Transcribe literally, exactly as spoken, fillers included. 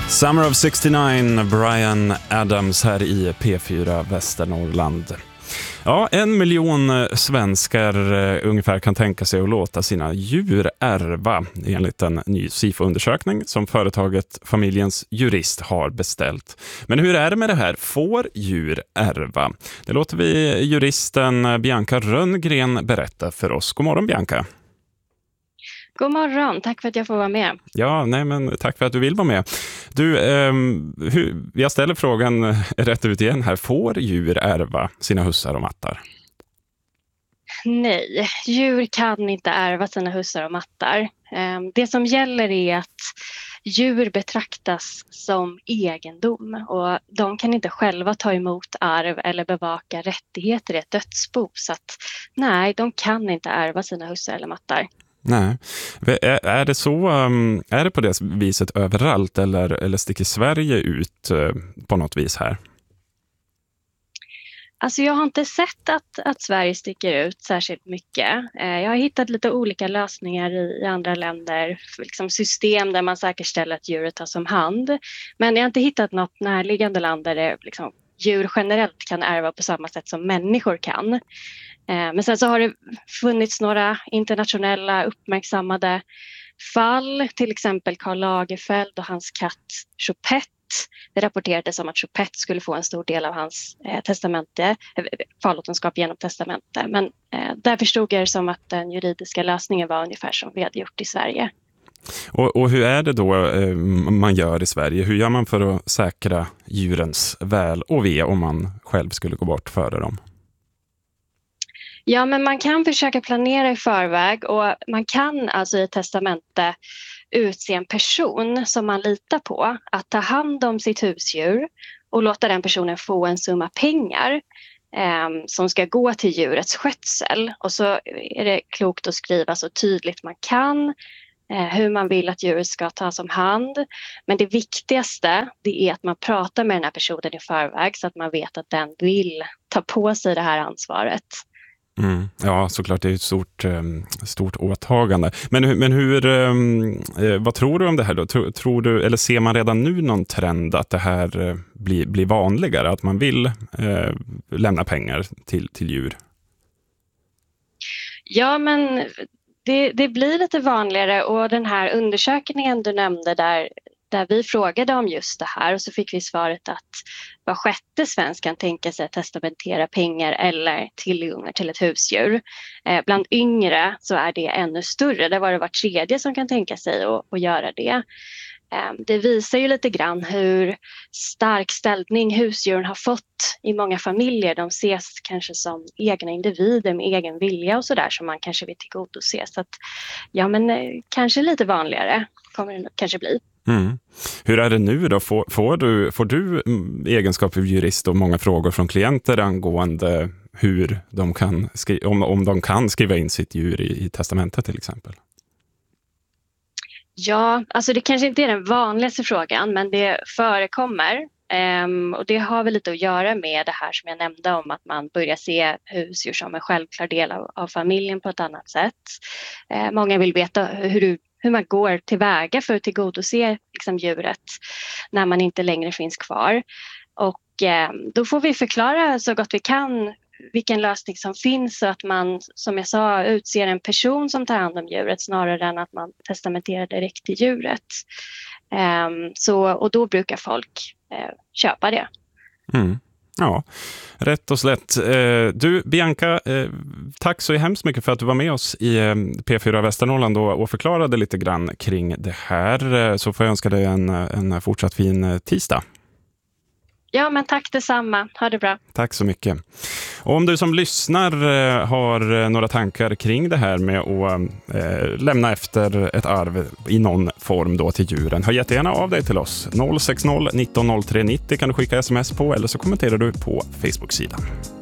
Summer of sextionio, Bryan Adams här i P fyra Västernorrland. Ja, en miljon svenskar eh, ungefär kan tänka sig att låta sina djur ärva enligt en ny SIFO-undersökning som företaget Familjens Jurist har beställt. Men hur är det med det här? Får djur ärva? Det låter vi juristen Bianca Rönngren berätta för oss. God morgon, Bianca. God morgon, tack för att jag får vara med. Ja, nej men tack för att du vill vara med. Du, eh, hur, jag ställer frågan rätt ut igen här. Får djur ärva sina hussar och mattar? Nej, djur kan inte ärva sina hussar och mattar. Eh, det som gäller är att djur betraktas som egendom och de kan inte själva ta emot arv eller bevaka rättigheter i ett dödsbo. Så att nej, de kan inte ärva sina hussar eller mattar. Nej. Är, är det så, är det på det viset överallt eller, eller sticker Sverige ut på något vis här? Alltså jag har inte sett att, att Sverige sticker ut särskilt mycket. Jag har hittat lite olika lösningar i, i andra länder, liksom system där man säkerställer att djuret tas om hand. Men jag har inte hittat något närliggande land där det, liksom, djur generellt kan ärva på samma sätt som människor kan. Men sen så har det funnits några internationella uppmärksammade fall, till exempel Karl Lagerfeld och hans katt Choupette. Det rapporterades om att Choupette skulle få en stor del av hans eh, testamente, eh, kvarlåtenskap genom testamente. Men eh, där förstod jag det som att den juridiska lösningen var ungefär som vi hade gjort i Sverige. Och, och hur är det då eh, man gör i Sverige? Hur gör man för att säkra djurens väl och ve om man själv skulle gå bort före dem? Ja, men man kan försöka planera i förväg och man kan alltså i ett testamente utse en person som man litar på att ta hand om sitt husdjur och låta den personen få en summa pengar eh, som ska gå till djurets skötsel. Och så är det klokt att skriva så tydligt man kan eh, hur man vill att djuret ska tas om hand. Men det viktigaste det är att man pratar med den här personen i förväg så att man vet att den vill ta på sig det här ansvaret. Mm. Ja, såklart det är ett stort, stort åtagande. Men, men hur, vad tror du om det här då? Tror, tror du, eller ser man redan nu någon trend att det här blir, blir vanligare? Att man vill eh, lämna pengar till, till djur? Ja, men det, det blir lite vanligare och den här undersökningen du nämnde där Där vi frågade om just det här och så fick vi svaret att var sjätte svensk kan tänka sig att testamentera pengar eller tillgångar till ett husdjur. Eh, bland yngre så är det ännu större. Det var det var tredje som kan tänka sig att, att göra det. Eh, det visar ju lite grann hur stark ställning husdjuren har fått i många familjer. De ses kanske som egna individer med egen vilja och sådär som man kanske vill tillgodose. Så att, ja, men eh, kanske lite vanligare kommer det kanske bli. Mm. Hur är det nu då? Får, får du, får du egenskap av jurist och många frågor från klienter angående hur de kan skri- om, om de kan skriva in sitt djur i, i testamentet till exempel? Ja, alltså det kanske inte är den vanligaste frågan men det förekommer. Um, och det har väl lite att göra med det här som jag nämnde om att man börjar se husdjur som en självklar del av, av familjen på ett annat sätt. Uh, många vill veta hur du hur man går tillväga för att tillgodose liksom, djuret när man inte längre finns kvar. Och eh, då får vi förklara så gott vi kan vilken lösning som finns så att man, som jag sa, utser en person som tar hand om djuret snarare än att man testamenterar direkt till djuret. Eh, så, och då brukar folk eh, köpa det. Mm. Ja, rätt och slätt. Du, Bianca, tack så hemskt mycket för att du var med oss i P fyra Västernorrland och förklarade lite grann kring det här. Så får jag önska dig en, en fortsatt fin tisdag. Ja, men tack detsamma. Ha det bra. Tack så mycket. Och om du som lyssnar har några tankar kring det här med att eh, lämna efter ett arv i någon form då till djuren, hör jättegärna av dig till oss. noll sex noll nitton noll tre nittio kan du skicka sms på eller så kommenterar du på Facebook-sidan.